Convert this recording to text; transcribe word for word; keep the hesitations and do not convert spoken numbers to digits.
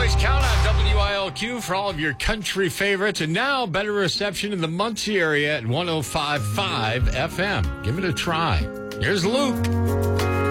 Always count on W I L Q for all of your country favorites. And now, better reception in the Muncie area at one oh five point five F M. Give it a try. Here's Luke.